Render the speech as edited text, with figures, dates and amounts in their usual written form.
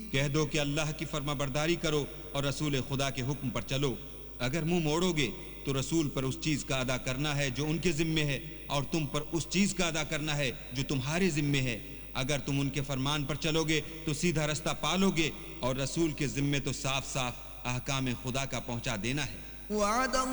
कह दो कि अल्लाह की फर्माबरदारी करो और रसूल खुदा के हुक्म पर चलो। अगर मुंह मोड़ोगे तो रसूल पर उस चीज का अदा करना है जो उनके जिम्मे है, और तुम पर उस चीज का अदा करना है जो तुम्हारे जिम्मे है। अगर तुम उनके फरमान पर चलोगे तो सीधा रास्ता पालोगे, और रसूल के जिम्मे तो साफ साफ अहकाम खुदा का पहुंचा देना है।